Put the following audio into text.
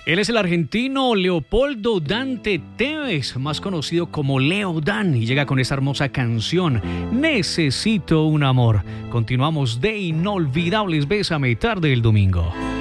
Él es el argentino Leopoldo Dante Tevez, más conocido como Leo Dan, y llega con esta hermosa canción, Necesito un amor. Continuamos de Inolvidables, Bésame, tarde del domingo.